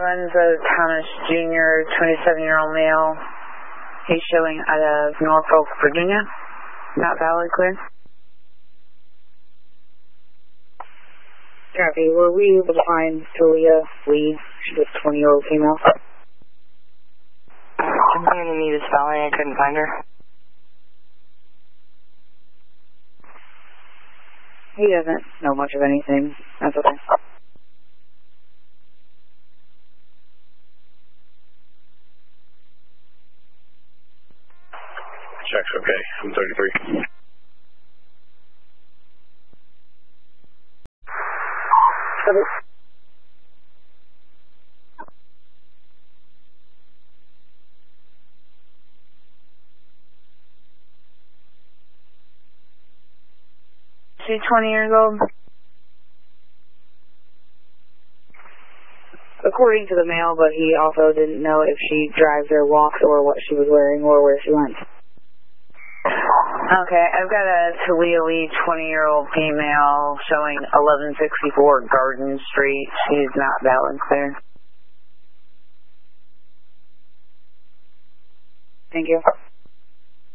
Lorenzo Thomas Jr., 27-year-old male. He's showing out of Norfolk, Virginia. Not valid, clear. Copy. Were we able to find Talia Lee? She's a 20-year-old female. I'm going to need this valley. I couldn't find her. He doesn't know much of anything. That's okay. Check's okay. I'm 33. She's 20 years old. According to the mail, but he also didn't know if she drives or walks or what she was wearing or where she went. Okay, I've got a Talia Lee, 20-year-old female, showing 1164 Garden Street. She's not valid, clear. Thank you.